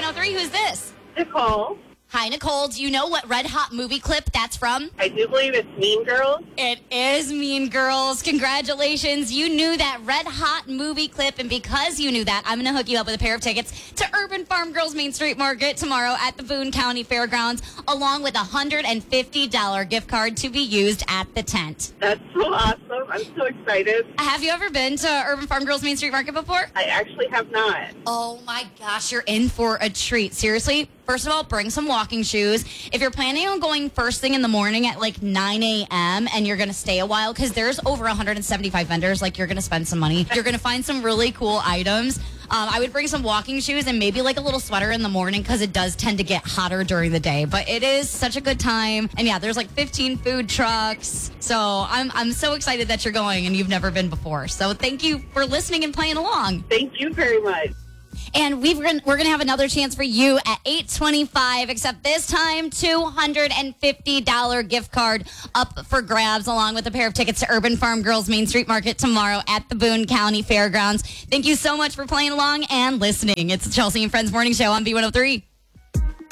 B103. Who's this? Nicole. Hi, Nicole. Do you know what Red Hot movie clip that's from? I do believe it's Mean Girls. It is Mean Girls. Congratulations. You knew that Red Hot movie clip, and because you knew that, I'm going to hook you up with a pair of tickets to Urban Farm Girls Main Street Market tomorrow at the Boone County Fairgrounds, along with a $150 gift card to be used at the tent. That's so awesome. I'm so excited. Have you ever been to Urban Farm Girls Main Street Market before? I actually have not. Oh my gosh, you're in for a treat. Seriously, first of all, bring some walking shoes. If you're planning on going first thing in the morning at like 9 a.m. and you're going to stay a while, because there's over 175 vendors, like you're going to spend some money. You're going to find some really cool items. I would bring some walking shoes and maybe like a little sweater in the morning because it does tend to get hotter during the day. But it is such a good time. And yeah, there's like 15 food trucks. So I'm so excited that you're going and you've never been before. So thank you for listening and playing along. Thank you very much. And we're going to have another chance for you at 8:25, except this time $250 gift card up for grabs, along with a pair of tickets to Urban Farm Girls Main Street Market tomorrow at the Boone County Fairgrounds. Thank you so much for playing along and listening. It's the Chelsea and Friends Morning Show on B103.